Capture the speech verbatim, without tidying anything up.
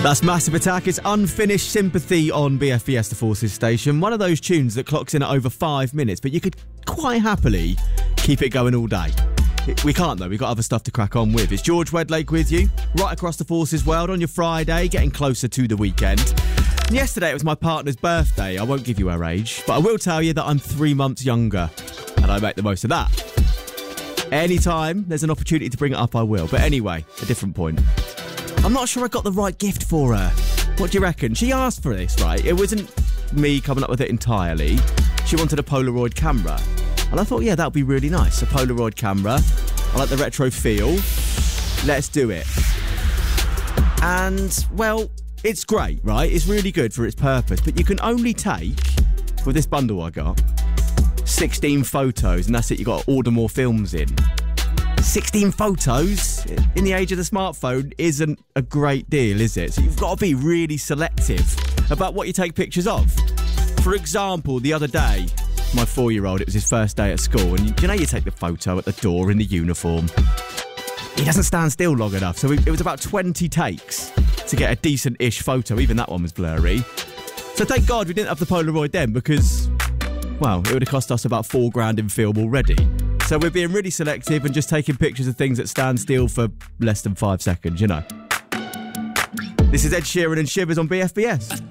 That's Massive Attack. It's Unfinished Sympathy on B F B S The Forces station. One of those tunes that clocks in at over five minutes, but you could quite happily keep it going all day. We can't though, we've got other stuff to crack on with. It's George Wedlake with you, right across the Forces world on your Friday, getting closer to the weekend. And yesterday it was my partner's birthday. I won't give you her age, but I will tell you that I'm three months younger, and I make the most of that. Anytime there's an opportunity to bring it up, I will. But anyway, a different point. I'm not sure I got the right gift for her. What do you reckon? She asked for this, right? It wasn't me coming up with it entirely. She wanted a Polaroid camera. And I thought, yeah, that would be really nice. A Polaroid camera. I like the retro feel. Let's do it. And, well, it's great, right? It's really good for its purpose. But you can only take, with this bundle I got, sixteen photos. And that's it. You've got to order more films in. sixteen photos in the age of the smartphone isn't a great deal, is it? So you've got to be really selective about what you take pictures of. For example, the other day, my four-year-old, it was his first day at school, and you know you take the photo at the door in the uniform. He doesn't stand still long enough, so it was about twenty takes to get a decent-ish photo. Even that one was blurry. So thank God we didn't have the Polaroid then, because, well, it would have cost us about four grand in film already. So we're being really selective and just taking pictures of things that stand still for less than five seconds, you know. This is Ed Sheeran and Shivers on B F B S.